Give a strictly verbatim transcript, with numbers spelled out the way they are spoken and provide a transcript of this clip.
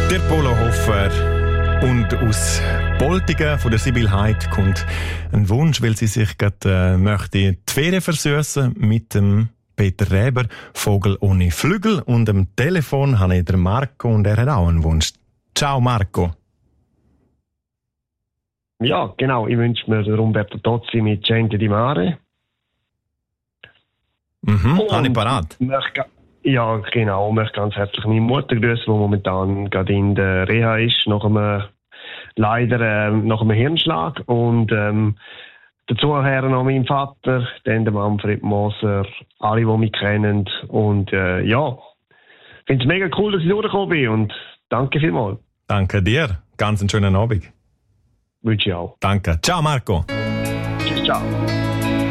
Der Polo Hofer. Und aus Boltigen von der Sibyl Heid kommt ein Wunsch, weil sie sich gerade äh, möchte die Ferien versüssen mit dem Peter Reber, Vogel ohne Flügel. Und am Telefon habe ich den Marco und er hat auch einen Wunsch. Ciao Marco. Ja, genau. Ich wünsche mir den Umberto Tozzi mit Gente di Mare. Mhm, habe ich parat. Möchte, ja, genau. Ich möchte ganz herzlich meine Mutter grüßen, die momentan gerade in der Reha ist, nach einem, leider äh, nach einem Hirnschlag. Und ähm, dazu her noch mein Vater, dann der Manfred Moser, alle, die mich kennen. Und äh, ja, ich finde es mega cool, dass ich durchgekommen bin. Und danke vielmals. Danke dir. Ganz einen schönen Abend. Wünsche ich auch. Danke. Ciao Marco. Tschüss, ciao.